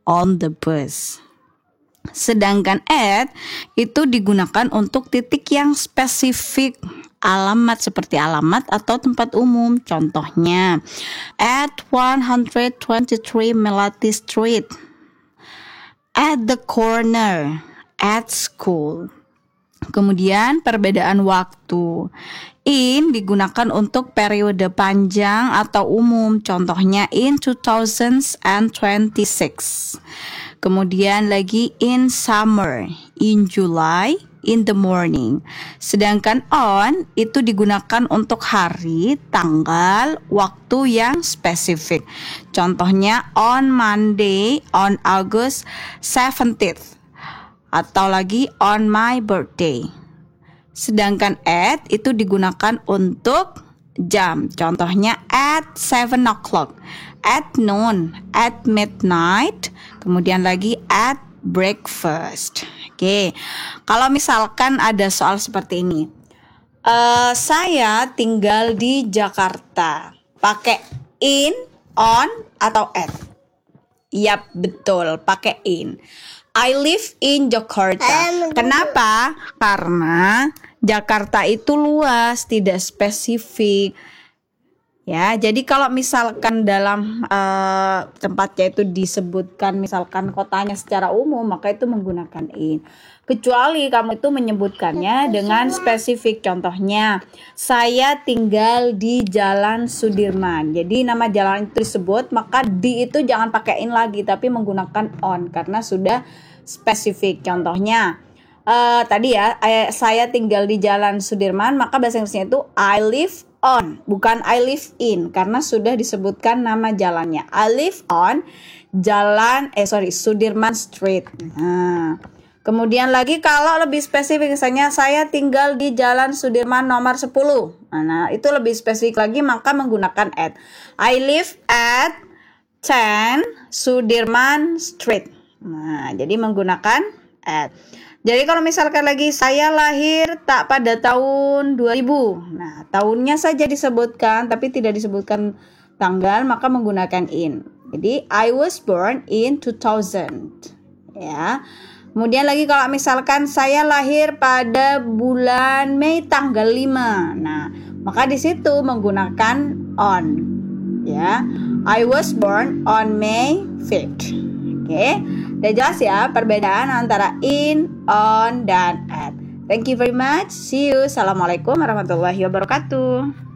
on the bus. Sedangkan at itu digunakan untuk titik yang spesifik, alamat seperti alamat atau tempat umum. Contohnya, at 123 Melati Street, at the corner, at school. Kemudian perbedaan waktu. In digunakan untuk periode panjang atau umum. Contohnya in 2026. Kemudian lagi in summer, in July, in the morning. Sedangkan on itu digunakan untuk hari, tanggal, waktu yang spesifik. Contohnya on Monday, on August 17th. Atau lagi on my birthday. Sedangkan at itu digunakan untuk jam. Contohnya at 7 o'clock, at noon, at midnight, kemudian lagi at breakfast. Oke, kalau misalkan ada soal seperti ini, saya tinggal di Jakarta, pakai in, on, atau at? Yap, betul, pakai in. I live in Jakarta. Kenapa? Karena Jakarta itu luas, tidak spesifik. Ya, jadi kalau misalkan dalam tempatnya itu disebutkan misalkan kotanya secara umum, maka itu menggunakan in. Kecuali kamu itu menyebutkannya dengan spesifik. Contohnya, saya tinggal di Jalan Sudirman. Jadi nama jalan itu disebut, maka di itu jangan pakai in lagi, tapi menggunakan on karena sudah spesifik. Contohnya, tadi ya, saya tinggal di Jalan Sudirman, maka bahasa Inggrisnya itu I live on, bukan I live in, karena sudah disebutkan nama jalannya. I live on Sudirman Street. Nah, kemudian lagi kalau lebih spesifik, misalnya saya tinggal di Jalan Sudirman nomor 10. Nah, itu lebih spesifik lagi, maka menggunakan at. I live at 10 Sudirman Street. Nah, jadi menggunakan at. Jadi kalau misalkan lagi saya lahir tak pada tahun 2000. Nah, tahunnya saja disebutkan tapi tidak disebutkan tanggal, maka menggunakan in. Jadi I was born in 2000. Ya. Kemudian lagi kalau misalkan saya lahir pada bulan Mei tanggal 5. Nah, maka di situ menggunakan on. Ya. I was born on May 5th. Oke. Udah jelas ya perbedaan antara in, on, dan at. Thank you very much. See you. Assalamualaikum warahmatullahi wabarakatuh.